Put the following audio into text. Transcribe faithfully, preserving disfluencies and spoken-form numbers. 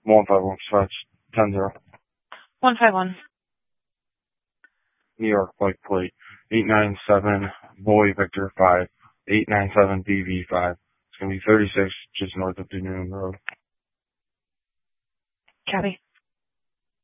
One five one five ten zero. One five one. New York bike plate eight nine seven Boy Victor five eight nine seven B V five. It's gonna be thirty six just north of Dunoon Road. Copy.